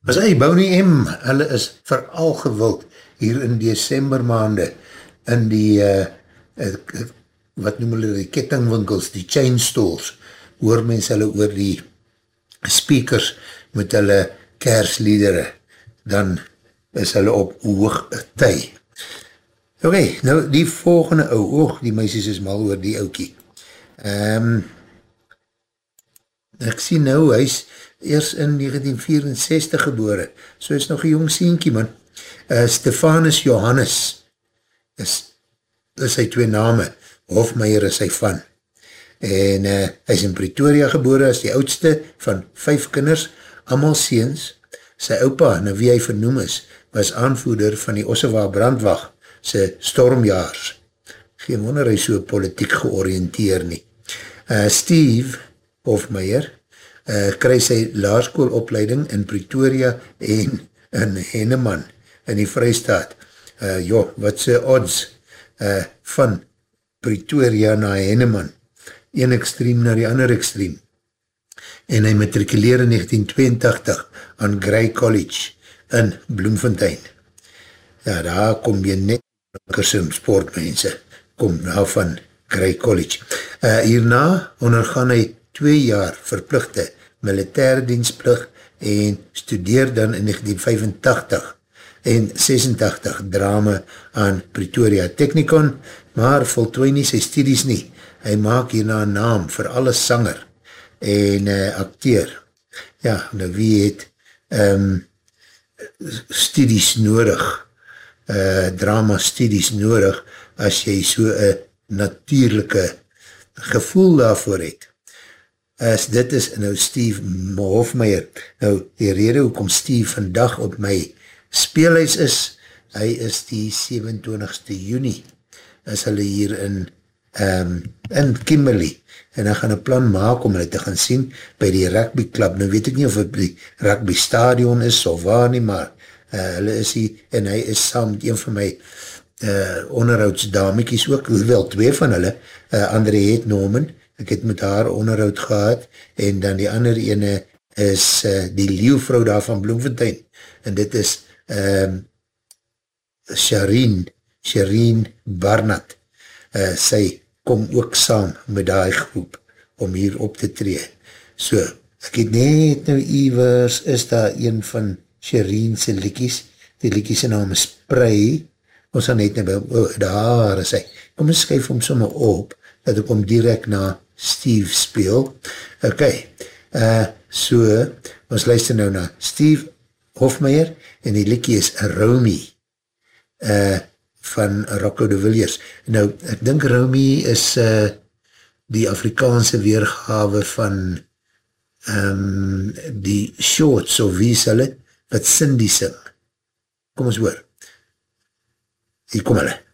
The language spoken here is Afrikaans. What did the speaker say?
As hy Boney M, hulle is veral gewild hier in December maande in die wat noem hulle die kettingwinkels, die chain stores, hoor mens hulle oor die speakers met hulle kersliedere, dan is hulle op hoog tyd. Ok, nou die volgende die meisies is mal oor die oukie. Ek sien nou, hy is eers in 1964 gebore, so is nog een jong sienkie man. Stefanus Johannes is sy twee name, Hofmeier is sy van. En hy is in Pretoria gebore as die oudste van 5 kinders, almal seuns. Sy oupa, na wie hy vernoem is, was aanvoerder van die Ossewa brandwacht, sy stormjaars. Geen wonder hy so politiek georiënteer nie. Steve Hofmeier kry sy laerskoolopleiding in Pretoria en in Henneman in die Vrystaat. Wat sy odds van Pretoria na Henneman, een extreem na die ander extreem. En hy matrikuleer in 1982 aan Grey College in Bloemfontein. Ja, daar kom jy net Kersim sportmense, kom daar van Grey College. Hierna ondergaan hy 2 jaar verpligte militaire dienstplig en studeer dan in 1985 en 86 drama aan Pretoria Technikon, maar voltooi nie sy studies nie. Hy maak hierna een naam vir alle sanger en acteur. Ja, nou wie het studies nodig, drama studies nodig, as jy so een natuurlijke gevoel daarvoor het. As dit is nou Steve Hofmeier, nou die rede hoekom Steve vandag op my speelhuis is, hy is die 27ste Juni, is hulle hier in Kimberley, en hy gaan een plan maak om hulle te gaan sien by die rugby club. Nou weet ek nie of het die rugby stadion is of waar nie, maar hulle is hier, en hy is saam met een van my onderhoudsdamekies ook, hoewel 2 van hulle, André Norman, ek het met haar onderhoud gehad, en dan die ander ene is die leeuwvrou daar van Bloemfontein, en dit is Shireen Barnard. Sy kom ook saam met die groep om hier op te tree. So, ek het net nou iewers, is daar een van Shireen sy liedjies, die liedjies sy naam is Spray, ons gaan net nou, daar is hy. Kom ons skuif hom sommer op, dat ek hom direct na Steve speel. Ok, so, ons luister nou na Steve Hofmeier, en die liedjie is Romy, van Rocco de Villiers. Nou, ek dink Romy is die Afrikaanse weergawe van die Shorts, of wie is hulle, wat Cindy sing. Kom ons hoor. Hier kom hulle.